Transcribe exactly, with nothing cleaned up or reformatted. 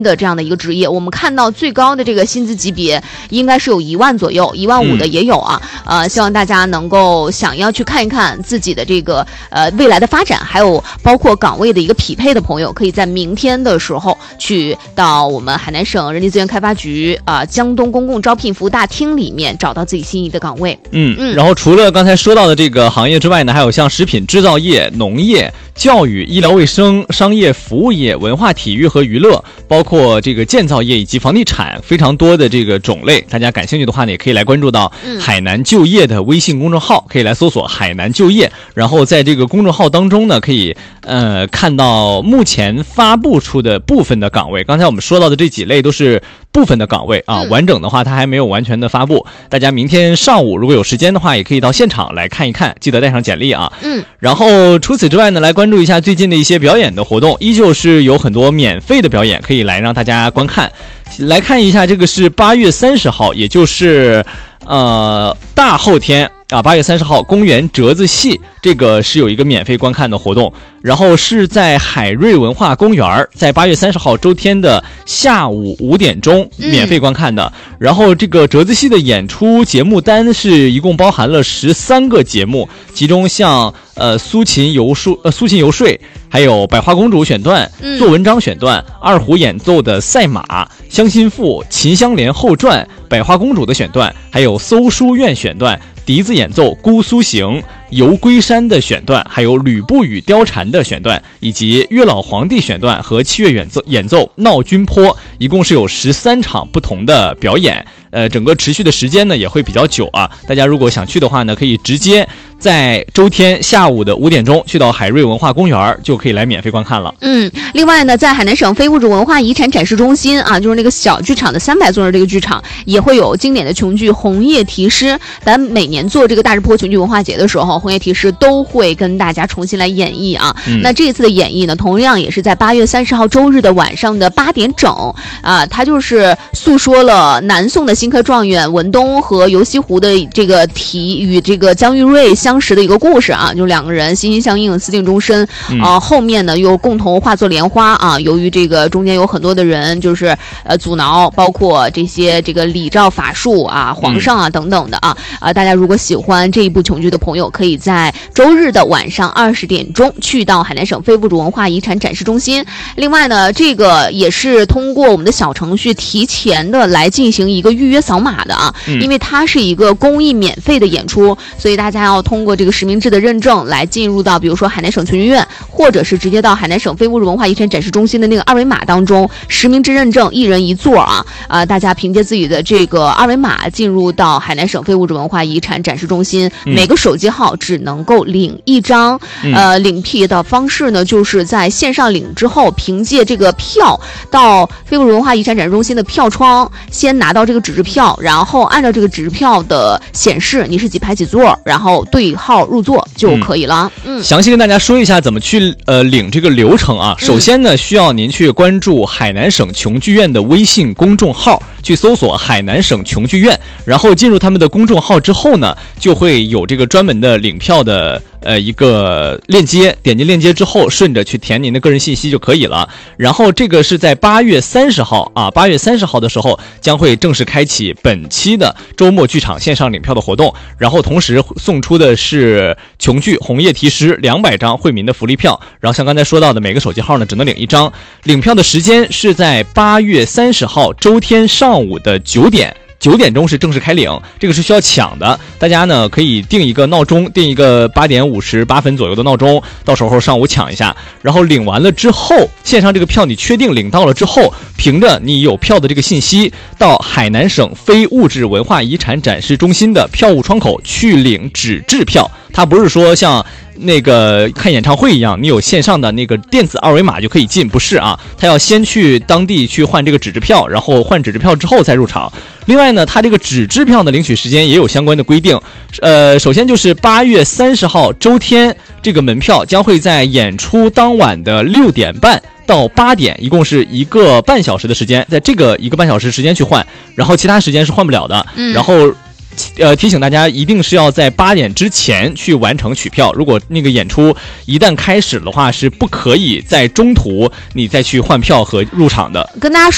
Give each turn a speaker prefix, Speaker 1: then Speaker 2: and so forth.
Speaker 1: 的这样的一个职业，我们看到最高的这个薪资级别应该是有一万左右，一万五的也有啊。嗯、呃，希望大家能够想要去看一看自己的这个呃未来的发展，还有包括岗位的一个匹配的朋友，可以在明天的时候去到我们海南省人力资源开发局啊、呃、江东公共招聘服务大厅里面找到自己心仪的岗位。
Speaker 2: 嗯嗯。然后除了刚才说到的这个行业之外呢，还有像食品制造业、农业、教育、医疗卫生、商业服务业、文化体育和娱乐，包括这个建造业以及房地产，非常多的这个种类。大家感兴趣的话呢，也可以来关注到海南就业的微信公众号，可以来搜索海南就业，然后在这个公众号当中呢，可以呃看到目前发布出的部分的岗位。刚才我们说到的这几类都是部分的岗位啊，完整的话它还没有完全的发布。大家明天上午如果有时间的话，也可以到现场来看一看，记得带上简历啊。嗯。然后除此之外呢，来关注一下最近的一些表演的活动，依旧是有很多免费的表演可以来让大家观看。来看一下，这个是八月三十号，也就是呃大后天啊，八月三十号，公园折子戏，这个是有一个免费观看的活动，然后是在海瑞文化公园，在八月三十号周天的下午五点钟免费观看的。嗯、然后这个折子戏的演出节目单是一共包含了十三个节目，其中像呃苏秦游说呃苏秦游说，还有百花公主选段、嗯、做文章选段、二胡演奏的赛马、湘心赋、秦香莲后传、百花公主的选段，还有搜书院选段、笛子演奏姑苏行、游龟山的选段，还有吕布与貂蝉的选段，以及月老皇帝选段和七月演奏演奏闹军坡，一共是有十三场不同的表演。呃，整个持续的时间呢也会比较久啊。大家如果想去的话呢，可以直接在周天下午的五点钟去到海瑞文化公园，就可以来免费观看了。
Speaker 1: 嗯，另外呢，在海南省非物质文化遗产展示中心啊，就是那个小剧场的三百座的这个剧场，也会有经典的琼剧《红叶题诗》。咱每年做这个大石坡琼剧文化节的时候，《红叶题诗》都会跟大家重新来演绎啊。嗯、那这一次的演绎呢，同样也是在八月三十号周日的晚上的八点整啊，它就是诉说了南宋的新科状元文东和游西湖的这个题与这个江玉瑞相识的一个故事啊，就两个人心心相印，私定终身啊。后面呢又共同化作莲花啊。由于这个中间有很多的人就是呃阻挠，包括这些这个礼诏法术啊、皇上啊等等的啊啊，大家如果喜欢这一部琼剧的朋友，可以在周日的晚上二十点钟去到海南省非物质文化遗产展示中心。另外呢，这个也是通过我们的小程序提前的来进行一个预约扫码的啊，因为它是一个公益免费的演出，所以大家要通过这个实名制的认证来进入到比如说海南省琼剧院，或者是直接到海南省非物质文化遗产展示中心的那个二维码当中，实名制认证，一人一座啊啊、呃！大家凭借自己的这个二维码进入到海南省非物质文化遗产展示中心，嗯、每个手机号只能够领一张。嗯、呃，领票的方式呢，就是在线上领之后，凭借这个票到非物质文化遗产展示中心的票窗，先拿到这个纸质票，然后按照这个纸质票的显示你是几排几座，然后对号入座就可以了。嗯，嗯
Speaker 2: 详细跟大家说一下怎么去呃领这个流程啊。首先呢，需要您去关注海南省琼剧院的微信公众号，去搜索海南省琼剧院，然后进入他们的公众号之后呢，就会有这个专门的领票的呃一个链接，点击链接之后顺着去填您的个人信息就可以了。然后这个是在八月三十号啊，八月三十号的时候将会正式开启本期的周末剧场线上领票的活动，然后同时送出的是琼剧《红叶题诗》两百张惠民的福利票，然后像刚才说到的每个手机号呢只能领一张，领票的时间是在八月三十号周天上午的九点。九点钟是正式开领，这个是需要抢的。大家呢可以定一个闹钟，定一个八点五十八分左右的闹钟，到时候上午抢一下。然后领完了之后，线上这个票你确定领到了之后，凭着你有票的这个信息，到海南省非物质文化遗产展示中心的票务窗口去领纸质票。它不是说像那个看演唱会一样，你有线上的那个电子二维码就可以进，不是啊，他要先去当地去换这个纸质票，然后换纸质票之后再入场。另外呢，它这个纸质票的领取时间也有相关的规定，呃，首先就是八月三十号周天，这个门票将会在演出当晚的六点半到八点，一共是一个半小时的时间，在这个一个半小时时间去换，然后其他时间是换不了的。嗯、然后呃，提醒大家一定是要在八点之前去完成取票，如果那个演出一旦开始的话，是不可以在中途你再去换票和入场的。
Speaker 1: 跟大家说